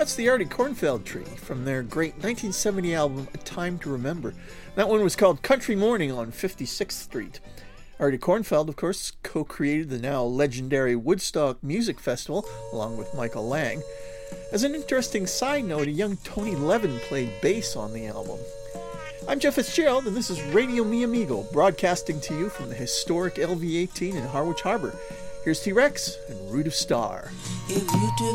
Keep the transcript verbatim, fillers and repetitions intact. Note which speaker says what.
Speaker 1: That's the Artie Kornfeld Tree from their great nineteen seventy album, A Time to Remember. That one was called Country Morning on fifty-sixth Street. Artie Kornfeld, of course, co-created the now legendary Woodstock Music Festival, along with Michael Lang. As an interesting side note, a young Tony Levin played bass on the album. I'm Jeff Fitzgerald, and this is Radio Mi Amigo, broadcasting to you from the historic L V eighteen in Harwich Harbour. Here's T-Rex and Root of Star.